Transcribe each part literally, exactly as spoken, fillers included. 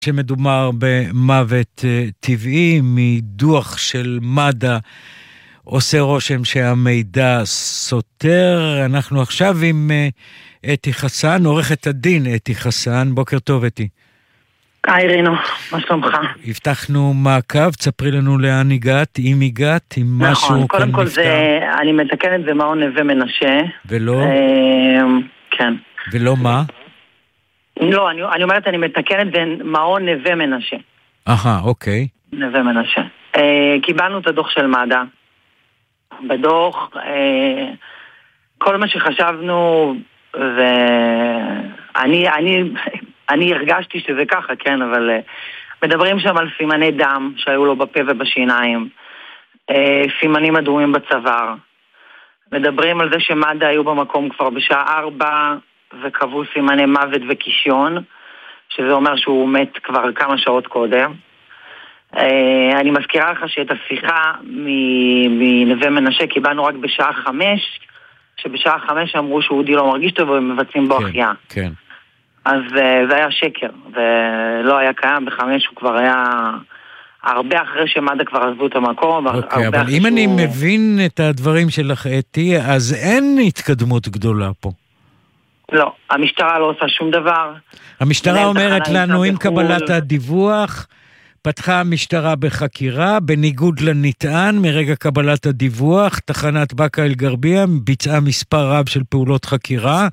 שמדובר במוות טבעי. מדוח של מד"א עושה רושם שהמידע סותר. אנחנו עכשיו עם אתי חסן, עורכת הדין אתי חסן. בוקר טוב אתי. היי רינו, מה שלומך? הבטחנו מעקב, תספרי לנו לאן הגעת, אם הגעת, אם נכון, משהו כאן נפתר. קודם כל זה, אני מתקנת במעון נווה מנשה. ולא? אה, כן. ולא מה? לא, אני, אני אומרת, אני מתקנת במעון נווה מנשה. אהה, אוקיי. נווה מנשה. אה, קיבלנו את הדוח של מד"א. בדוח, אה, כל מה שחשבנו, ואני, אני, אני הרגשתי שזה ככה, כן, אבל uh, מדברים שם על סימני דם שהיו לו בפה ובשיניים, uh, סימנים אדומים בצוואר, מדברים על זה שמד"א היו במקום כבר בשעה ארבע וקבעו סימני מוות וקישיון, שזה אומר שהוא מת כבר כמה שעות קודם. Uh, אני מזכירה לך שאת השיחה מנווה מנשה קיבלנו רק בשעה חמש, שבשעה חמש אמרו שאודי לא מרגיש טוב והם מבצעים בו החייאה. כן, כן. אז זה היה שקר, ולא היה קיים. בחמש הוא כבר היה הרבה אחרי שמד"א כבר עזבו את המקום. אוקיי, אבל אם אני מבין את הדברים שלך אתי, אז אין התקדמות גדולה פה. לא, המשטרה לא עושה שום דבר. המשטרה אומרת לנו, עם קבלת הדיווח, פתחה המשטרה בחקירה, בניגוד לנטען, מרגע קבלת הדיווח, תחנת בקה אל גרבייה ביצעה מספר רב של פעולות חקירה,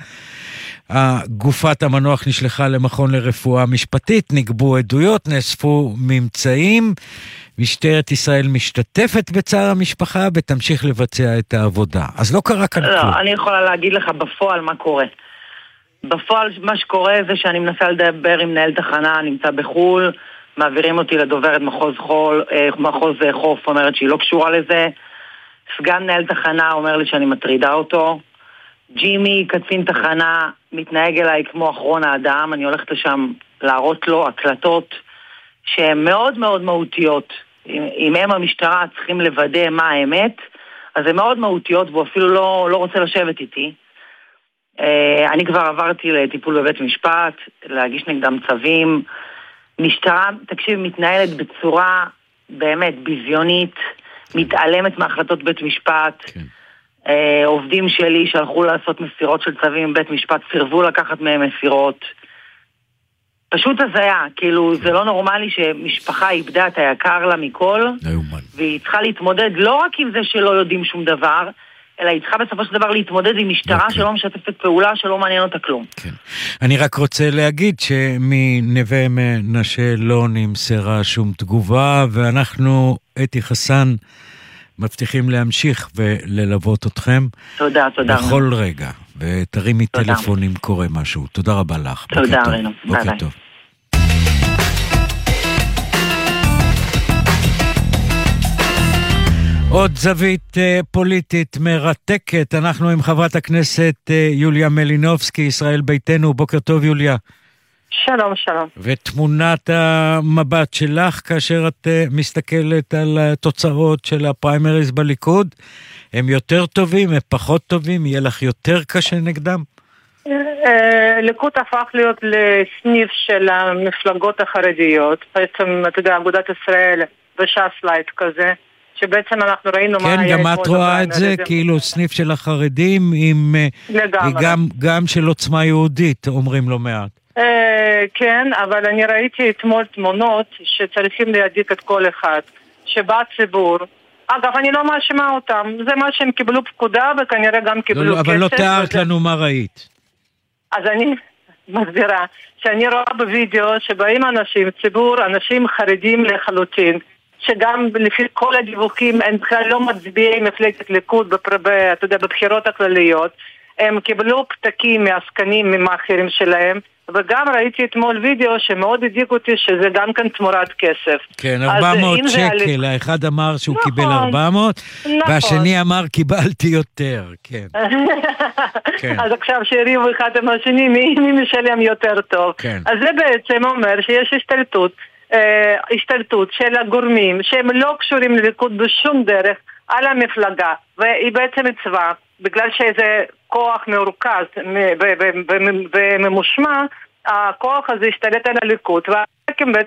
גופת המנוח נשלחה למכון לרפואה משפטית, נגבו עדויות, נאספו ממצאים, משטרת ישראל משתתפת בצער המשפחה ותמשיך לבצע את העבודה. אז לא קרה כאן לא, כלום. אני יכולה להגיד לך בפועל מה קורה. בפועל מה שקורה זה שאני מנסה לדבר עם מנהל תחנה, נמצא בחול, מעבירים אותי לדוברת מחוז חול, מחוז חוף, אומרת שהיא לא קשורה לזה. סגן מנהל תחנה אומר לי שאני מטרידה אותו. ג'ימי, קצין תחנה, מתנהג אליי כמו אחרון האדם. אני הולכת לשם להראות לו הקלטות שהן מאוד מאוד מהותיות. אם הם המשטרה צריכים לוודא מה האמת, אז הן מאוד מהותיות, והוא אפילו לא, לא רוצה לשבת איתי. אני כבר עברתי לטיפול בבית משפט, להגיש נגדם צווים. משטרה, תקשיב, מתנהלת בצורה באמת ביזיונית, מתעלמת מהחלטות בית משפט. כן. אה, עובדים שלי שהלכו לעשות מסירות של צווים בבית משפט, סירבו לקחת מהם מסירות. פשוט הזיה, כאילו זה לא נורמלי שמשפחה איבדה את היקר לה מכל, והיא צריכה להתמודד לא רק עם זה שלא יודעים שום דבר, אלא היא צריכה בסופו של דבר להתמודד עם משטרה okay. שלא משתפת פעולה, שלא מעניין אותה כלום. כן. אני רק רוצה להגיד שמנווה מנשה לא נמסרה שום תגובה, ואנחנו, אתי חסן, מבטיחים להמשיך וללוות אתכם. תודה, תודה. בכל רגע, ותרימי טלפון אם קורה משהו. תודה רבה לך. תודה, רינו. בוקר טוב. עוד זווית uh, פוליטית מרתקת, אנחנו עם חברת הכנסת uh, יוליה מלינובסקי, ישראל ביתנו. בוקר טוב יוליה. שלום, שלום. ותמונת המבט שלך כאשר את uh, מסתכלת על התוצאות של הפריימריז בליכוד, הם יותר טובים, הם פחות טובים, יהיה לך יותר קשה נגדם? ליכוד הפך להיות לסניף של המפלגות החרדיות, בעצם, אתה יודע, אגודת ישראל וש"ס לייט כזה, שבעצם אנחנו ראינו מה היה... כן, גם את רואה את זה, כאילו סניף של החרדים, גם של עוצמה יהודית, אומרים לא מעט. כן, אבל אני ראיתי אתמול תמונות שצריכים להדיק את כל אחד, שבא ציבור, אגב, אני לא מאשימה אותם, זה מה שהם קיבלו פקודה וכנראה גם קיבלו כסף. אבל לא תיארת לנו מה ראית. אז אני מסבירה, שאני רואה בווידאו שבאים אנשים, ציבור, אנשים חרדים לחלוטין, שגם לפי כל הדיווחים הם בכלל לא מצביעי מפלגת ליכוד אתה יודע, בבחירות הכלליות, הם קיבלו פתקים מהעסקנים ממאחרים שלהם, וגם ראיתי אתמול וידאו שמאוד הדיק אותי שזה גם כאן תמורת כסף. כן, ארבע מאות שקל, האחד אמר שהוא קיבל ארבע מאות, והשני אמר קיבלתי יותר, כן. אז עכשיו שהריבו אחד עם השני, מי משלם יותר טוב. אז זה בעצם אומר שיש השתלטות, השתלטות של הגורמים שהם לא קשורים לליכוד בשום דרך על המפלגה, והיא בעצם צבא, בגלל שזה כוח מרוכז וממושמע, הכוח הזה השתלט על הליכוד, הם בעצם